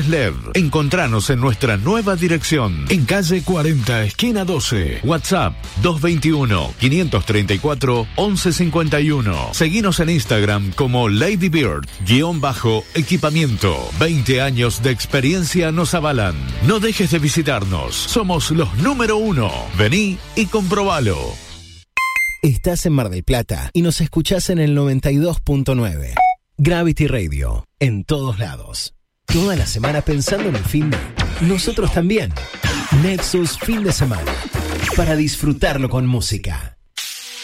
luces LED. Encontranos en nuestra nueva dirección, en calle 40, esquina 12. WhatsApp 221-534-1151. Seguinos en Instagram como LadyBird_equipamiento. 20 años de experiencia nos avalan. No dejes de visitarnos. Somos los número 1. Vení y comprobalo. Estás en Mar del Plata y nos escuchás en el 92.9. Gravity Radio, en todos lados. Toda la semana pensando en el fin de... Nosotros también. Nexus Fin de Semana. Para disfrutarlo con música.